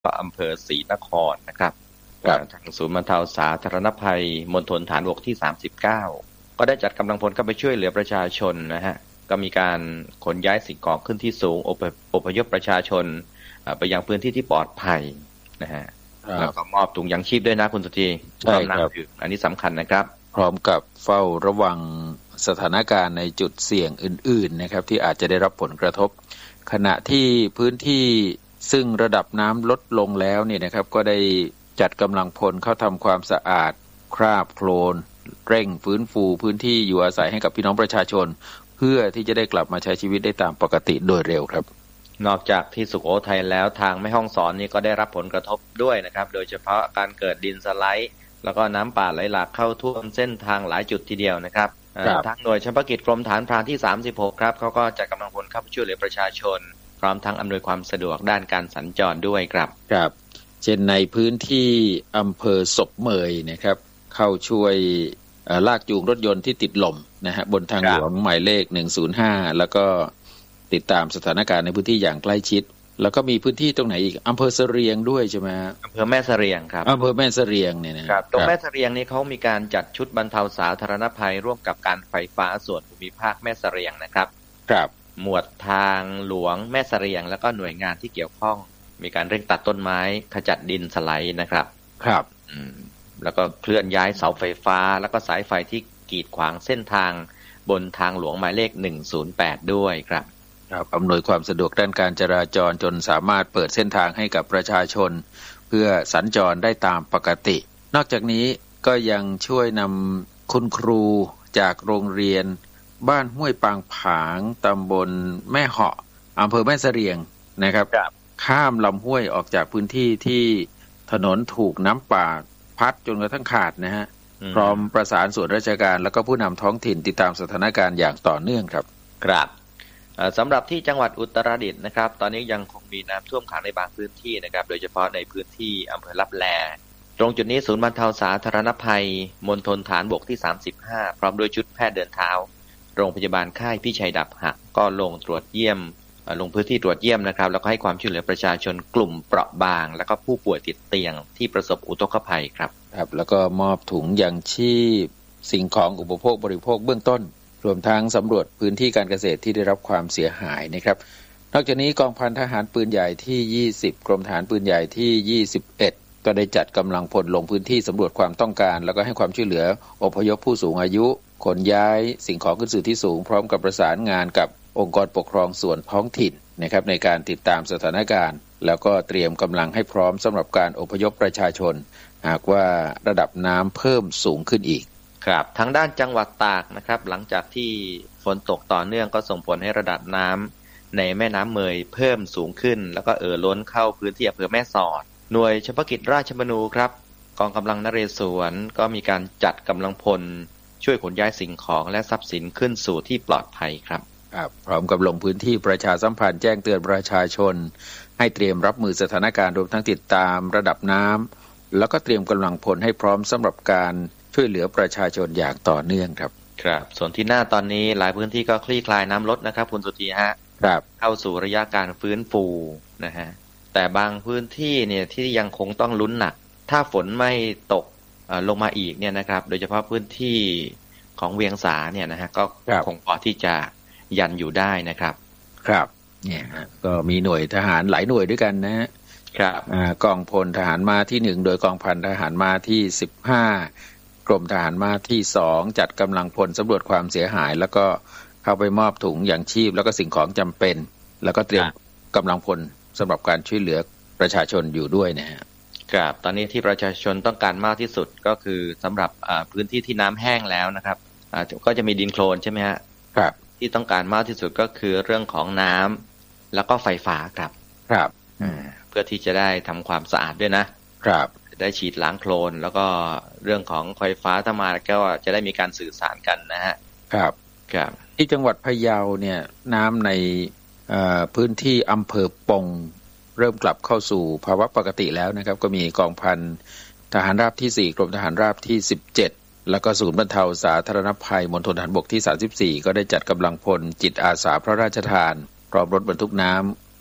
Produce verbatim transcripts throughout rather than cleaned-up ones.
อำเภอศรีนครนะครับทางศูนย์บรรเทาสาธารณภัยมณฑลฐานบกที่สามสิบเก้าก็ได้จัดกำลังพลเข้าไปช่วยเหลือประชาชนนะฮะก็มีการขนย้ายสิ่งของขึ้นที่สูงอพยพประชาชนไปยังพื้นที่ที่ปลอดภัยนะฮะแล้วก็มอบถุงยางชีพด้วยนะคุณสุธีใช่ครับอันนี้สำคัญนะครับพร้อมกับเฝ้าระวังสถานการณ์ในจุดเสี่ยงอื่นๆนะครับที่อาจจะได้รับผลกระทบขณะที่พื้นที่ซึ่งระดับน้ำลดลงแล้วเนี่ยนะครับก็ได้จัดกำลังพลเข้าทำความสะอาดคราบโคลนเร่งฟื้นฟูพื้นที่อยู่อาศัยให้กับพี่น้องประชาชนเพื่อที่จะได้กลับมาใช้ชีวิตได้ตามปกติโดยเร็วครับนอกจากที่สุโขทัยแล้วทางแม่ฮ่องสอนนี่ก็ได้รับผลกระทบด้วยนะครับโดยเฉพาะการเกิดดินสไลด์แล้วก็น้ำป่าไหลหลากเข้าท่วมเส้นทางหลายจุดทีเดียวนะครับทางหน่วยเฉพาะกิจกรมฐานพรานที่สามสิบหกครับเขาก็จัดกำลังพลเข้าช่วยเหลือประชาชนพร้อมทั้งอำนวยความสะดวกด้านการสัญจรด้วยครับครับเช่นในพื้นที่อำเภอศพเมยนะครับเข้าช่วยลากจูงรถยนต์ที่ติดลมนะฮะบนทางหลวงหมายเลขหนึ่งศูนย์ห้าแล้วก็ติดตามสถานการณ์ในพื้นที่อย่างใกล้ชิดแล้วก็มีพื้นที่ตรงไหนอีกอำเภอเสรียงด้วยใช่ไหมอำเภอแม่เสรียงครับอำเภอแม่เสรียงเนี่ยนะครับตรงแม่เสรียงนี่เขามีการจัดชุดบรรเทาสาธารณภัยร่วมกับการไฟฟ้าส่วนภูมิภาคแม่เสรียงนะครับครับหมวดทางหลวงแม่เสรียงแล้วก็หน่วยงานที่เกี่ยวข้องมีการเร่งตัดต้นไม้ขจัดดินสไลด์นะครับครับอืมแล้วก็เคลื่อนย้ายเสาไฟฟ้าแล้วก็สายไฟที่กีดขวางเส้นทางบนทางหลวงหมายเลขหนึ่งศูนย์แปดด้วยครับครับอำนวยความสะดวกด้านการจราจรจนสามารถเปิดเส้นทางให้กับประชาชนเพื่อสัญจรได้ตามปกตินอกจากนี้ก็ยังช่วยนำคุณครูจากโรงเรียนบ้านห้วยปางผางตำบลแม่เหาะอำเภอแม่เสรียงนะครับข้ามลำห้วยออกจากพื้นที่ที่ถนนถูกน้ำป่าพัดจนกระทั่งขาดนะฮะพร้อมประสานส่วนราชการแล้วก็ผู้นำท้องถิ่นติดตามสถานการณ์อย่างต่อเนื่องครับครับสำหรับที่จังหวัดอุตรดิตถ์นะครับตอนนี้ยังคงมีน้ำท่วมขังในบางพื้นที่นะครับโดยเฉพาะในพื้นที่อำเภอลับแลตรงจุดนี้ศูนย์บรรเทาสาธารณภัยมณฑลฐานบกที่สามสิบห้าพร้อมด้วยชุดแพทย์เดินเท้าโรงพยาบาลค่ายพิชัยดับหักก็ลงตรวจเยี่ยมลงพื้นที่ตรวจเยี่ยมนะครับแล้วก็ให้ความช่วยเหลือประชาชนกลุ่มเปราะบางแล้วก็ผู้ป่วยติดเตียงที่ประสบอุทกภัยครับครับแล้วก็มอบถุงยางชีพสิ่งของอุปโภคบริโภคเบื้องต้นรวมทั้งสำรวจพื้นที่การเกษตรที่ได้รับความเสียหายนะครับนอกจากนี้กองพันทหารปืนใหญ่ที่ยี่สิบกรมทหารปืนใหญ่ที่ยี่สิบเอ็ดก็ได้จัดกำลังพลลงพื้นที่สำรวจความต้องการแล้วก็ให้ความช่วยเหลืออพยพผู้สูงอายุขนย้ายสิ่งของขึ้นสู่ที่สูงพร้อมกับประสานงานกับองค์กรปกครองส่วนท้องถิ่นนะครับในการติดตามสถานการณ์แล้วก็เตรียมกำลังให้พร้อมสำหรับการอพยพประชาชนหากว่าระดับน้ำเพิ่มสูงขึ้นอีกครับทางด้านจังหวัดตากนะครับหลังจากที่ฝนตกต่อเนื่องก็ส่งผลให้ระดับน้ำในแม่น้ำเมยเพิ่มสูงขึ้นแล้วก็เอ่อล้นเข้าพื้นที่อำเภอแม่สอดหน่วยเฉพาะกิจราชมนูครับกองกำลังนเรศวรก็มีการจัดกำลังพลช่วยขนย้ายสิ่งของและทรัพย์สินขึ้นสู่ที่ปลอดภัยครับครับพร้อมกับลงพื้นที่ประชาสัมพันธ์แจ้งเตือนประชาชนให้เตรียมรับมือสถานการณ์รวมทั้งติดตามระดับน้ำแล้วก็เตรียมกำลังพลให้พร้อมสำหรับการช่วยเหลือประชาชนอย่างต่อเนื่องครับครับส่วนที่หน้าตอนนี้หลายพื้นที่ก็คลี่คลายน้ำลดนะครับคุณสุธีฮะครับเข้าสู่ระยะการฟื้นฟูนะฮะแต่บางพื้นที่เนี่ยที่ยังคงต้องลุ้นหนักถ้าฝนไม่ตกลงมาอีกเนี่ยนะครับโดยเฉพาะพื้นที่ของเวียงสาเนี่ยนะฮะก็คงพอที่จะยันอยู่ได้นะครับครับเนี่ยก็มีหน่วยทหารหลายหน่วยด้วยกันนะฮะครับกองพลทหารม้าที่หนึ่งโดยกองพันทหารม้าที่สิบห้ากรมทหารม้าที่สองจัดกำลังพลสำรวจความเสียหายแล้วก็เข้าไปมอบถุงยางชีพแล้วก็สิ่งของจำเป็นแล้วก็เตรียมกำลังพลสำหรับการช่วยเหลือประชาชนอยู่ด้วยนะฮะครับตอนนี้ที่ประชาชนต้องการมากที่สุดก็คือสำหรับพื้นที่ที่น้ำแห้งแล้วนะครับก็จะมีดินโคลนใช่ไหมฮะครับที่ต้องการมากที่สุดก็คือเรื่องของน้ำแล้วก็ไฟฟ้าครับครับเพื่อที่จะได้ทำความสะอาดด้วยนะครับได้ฉีดล้างโคลนแล้วก็เรื่องของไฟฟ้าถ้ามาก็จะได้มีการสื่อสารกันนะฮะครับครับที่จังหวัดพะเยาเนี่ยน้ำในพื้นที่อำเภอปงเริ่มกลับเข้าสู่ภาวะปกติแล้วนะครับก็มีกองพันทหารราบที่สี่กรมทหารราบที่สิบเจ็ดแล้วก็ศูนย์บรรเทาสาธารณภัยมณฑลทหารบกที่สามสิบสี่ก็ได้จัดกำลังพลจิตอาสาพระราชทานพร้อมรถบรรทุกน้ำ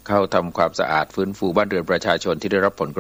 เข้าทำความสะอาดฟื้นฟูบ้านเรือนประชาชนที่ได้รับผล